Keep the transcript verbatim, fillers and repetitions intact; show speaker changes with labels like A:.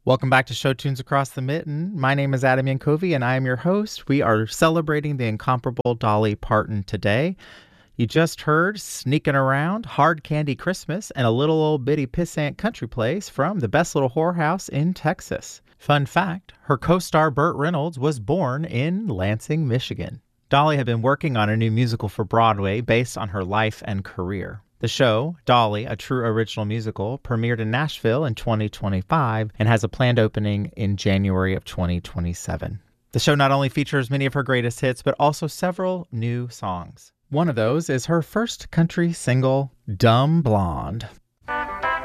A: Welcome back to Show Tunes Across the Mitten. My name is Adam Yankovi, and I am your host. We are celebrating the incomparable Dolly Parton today. You just heard Sneaking Around, Hard Candy Christmas, and a little old bitty pissant country place from the Best Little Whorehouse in Texas. Fun fact, her co-star Burt Reynolds was born in Lansing, Michigan. Dolly had been working on a new musical for Broadway based on her life and career. The show, Dolly, a true original musical, premiered in Nashville in twenty twenty-five and has a planned opening in January of twenty twenty-seven. The show not only features many of her greatest hits, but also several new songs. One of those is her first country single, Dumb Blonde.